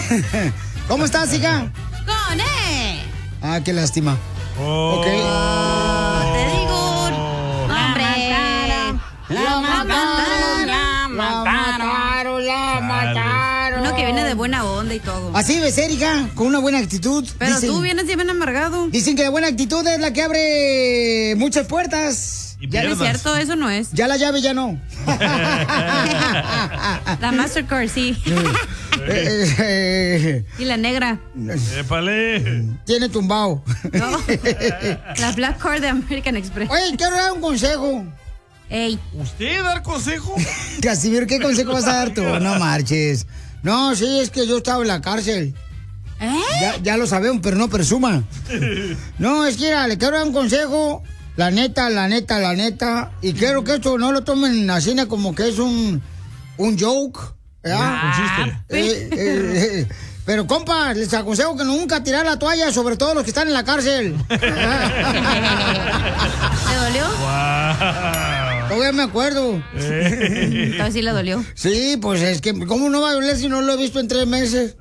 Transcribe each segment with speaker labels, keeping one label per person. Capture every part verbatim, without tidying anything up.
Speaker 1: ¿Cómo estás, hija?
Speaker 2: ¡Con E!
Speaker 1: Ah, qué lástima.
Speaker 3: Oh.
Speaker 1: Ok.
Speaker 2: Oh, te digo, hombre.
Speaker 1: La mataron, la mataron, la mataron.
Speaker 2: Uno que viene de buena onda y todo.
Speaker 1: Así debe ser, hija, con una buena actitud.
Speaker 2: Pero
Speaker 1: dicen,
Speaker 2: tú vienes bien amargado.
Speaker 1: Dicen que la buena actitud es la que abre muchas puertas.
Speaker 2: Ya no es cierto, eso no es.
Speaker 1: Ya la llave ya no.
Speaker 2: La Mastercard, sí. Y la negra.
Speaker 3: ¡Épale!
Speaker 1: Tiene tumbao.
Speaker 2: No. La Black Card de American Express.
Speaker 1: Oye, quiero dar un consejo.
Speaker 2: Ey.
Speaker 3: ¿Usted dar consejo?
Speaker 1: Casimiro, ¿qué consejo vas a dar tú? No marches. No, sí, es que yo estaba en la cárcel.
Speaker 2: ¿Eh?
Speaker 1: Ya, ya lo sabemos, pero no presuma. No, es que mira, le quiero dar un consejo. La neta, la neta, la neta. Y quiero que esto no lo tomen así como que es un, un joke. ¿Verdad?
Speaker 3: Un chiste.
Speaker 1: Eh, eh, eh, pero, compa, les aconsejo que nunca tirar la toalla, sobre todo los que están en la cárcel.
Speaker 2: ¿Te dolió?
Speaker 3: Wow.
Speaker 1: Todavía me acuerdo.
Speaker 2: Todavía sí le dolió.
Speaker 1: Sí, pues es que, ¿cómo no va a doler si no lo he visto en tres meses?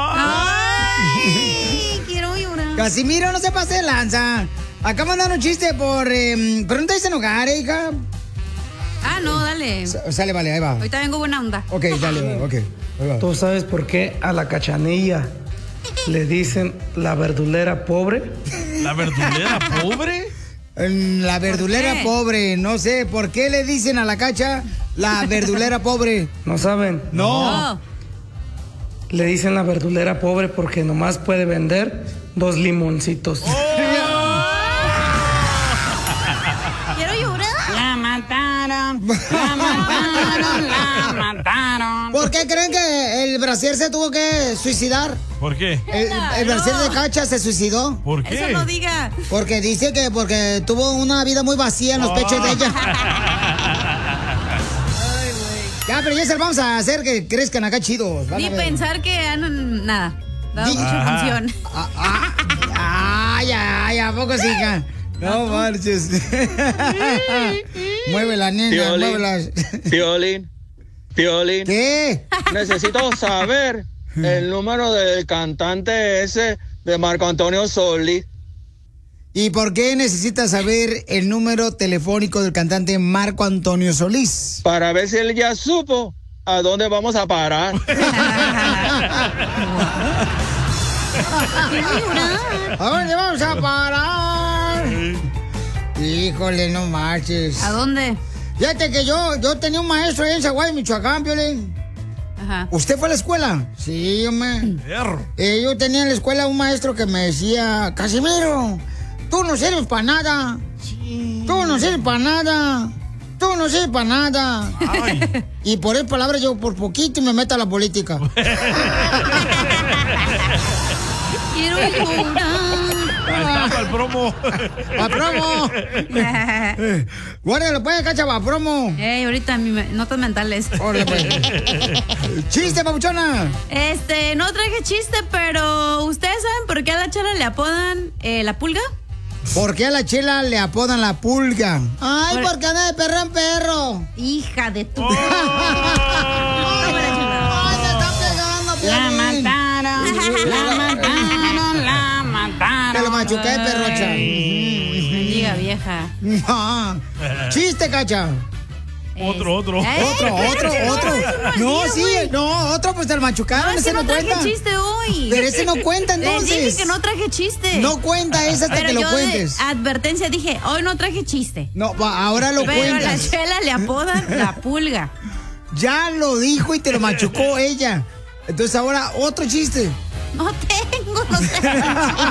Speaker 2: ¡Ay! Quiero llorar.
Speaker 1: Casimiro, no se pase de lanza. Acá mandaron un chiste por... Eh, pero no te dicen hogar, eh, hija.
Speaker 2: Ah, no, dale.
Speaker 1: S- sale, vale, ahí va.
Speaker 2: Ahorita vengo buena onda.
Speaker 1: Ok, dale, ok. Ahí va.
Speaker 4: ¿Tú sabes por qué a la Cachanilla le dicen la verdulera pobre?
Speaker 3: ¿La verdulera pobre?
Speaker 1: La verdulera
Speaker 2: qué?
Speaker 1: pobre, no sé, ¿por qué le dicen a la Cacha la verdulera pobre?
Speaker 4: ¿No saben?
Speaker 1: No.
Speaker 2: Oh.
Speaker 4: Le dicen la verdulera pobre porque nomás puede vender dos limoncitos.
Speaker 2: Quiero llorar.
Speaker 5: La mataron, la mataron, la mataron.
Speaker 1: ¿Por qué creen que el brasier se tuvo que suicidar?
Speaker 3: ¿Por qué?
Speaker 1: El, el brasier de Cacha se suicidó.
Speaker 3: ¿Por qué?
Speaker 2: Eso no diga.
Speaker 1: Porque dice que porque tuvo una vida muy vacía en los pechos de ella. Ya, pero ya se lo vamos a hacer que crezcan acá chidos. Van
Speaker 2: Ni
Speaker 1: a ver.
Speaker 2: pensar que han nada. Dado
Speaker 1: Di-
Speaker 2: mucha
Speaker 3: Ajá.
Speaker 2: función.
Speaker 1: Ah, ah, ay, ay, ¿a poco sí, hija? No marches. Mueve la nena,
Speaker 6: Piolín.
Speaker 1: muévelas.
Speaker 6: Piolín, Piolín,
Speaker 1: ¿Qué?
Speaker 6: necesito saber el número del cantante ese de Marco Antonio Solís.
Speaker 1: ¿Y por qué necesitas saber el número telefónico del cantante Marco Antonio Solís?
Speaker 6: Para ver si él ya supo a dónde vamos a parar.
Speaker 1: ¿A dónde vamos a parar? Híjole, no marches.
Speaker 2: ¿A dónde?
Speaker 1: Fíjate que yo, yo tenía un maestro ahí en Zaguay, Michoacán, Piolín.
Speaker 2: Ajá.
Speaker 1: ¿Usted fue a la escuela? Sí, hombre.
Speaker 3: Perro.
Speaker 1: Eh, yo tenía en la escuela un maestro que me decía, Casimiro, tú no sirves para nada. Tú no sirves para nada. Tú no sirves para nada.
Speaker 3: Ay.
Speaker 1: Y por esas palabras yo por poquito me meto a la política.
Speaker 2: Quiero llorar.
Speaker 3: Ahí está para el promo.
Speaker 1: ¡A promo! Guárdalo pues, Cacha, va promo.
Speaker 2: Ey, ahorita mi me- notas mentales.
Speaker 1: Órale, pues. ¡Chiste, papuchona!
Speaker 2: Este, no traje chiste, pero ¿ustedes saben por qué a la chela le apodan eh, la pulga?
Speaker 1: ¿Por qué a la chela le apodan la pulga? Ay,
Speaker 2: Por-
Speaker 1: porque anda de perro en perro.
Speaker 2: Hija de tu...
Speaker 3: Oh.
Speaker 1: Ay, me está pegando,
Speaker 5: La
Speaker 1: Piolín.
Speaker 5: mataron, la mataron, la mataron.
Speaker 1: Te lo machuqué, perrocha.
Speaker 2: Bendiga, vieja.
Speaker 1: No. Chiste, Cacha.
Speaker 3: Otro, otro.
Speaker 2: Eh,
Speaker 1: Otro, otro,
Speaker 2: espérate,
Speaker 1: otro.
Speaker 2: no,
Speaker 1: No, sí, no, otro pues te lo machucaron,
Speaker 2: No, es
Speaker 1: ese
Speaker 2: que
Speaker 1: no,
Speaker 2: no traje
Speaker 1: cuenta.
Speaker 2: chiste hoy.
Speaker 1: Pero ese no cuenta
Speaker 2: Les
Speaker 1: entonces.
Speaker 2: dije que no traje chiste.
Speaker 1: No cuenta ese hasta
Speaker 2: Pero
Speaker 1: que lo
Speaker 2: yo de
Speaker 1: cuentes.
Speaker 2: advertencia dije, hoy no traje chiste.
Speaker 1: No, va, ahora lo
Speaker 2: Pero a la
Speaker 1: cuentas.
Speaker 2: chela le apodan la pulga.
Speaker 1: Ya lo dijo y te lo machucó ella. Entonces ahora otro chiste.
Speaker 2: No tengo, no tengo chiste.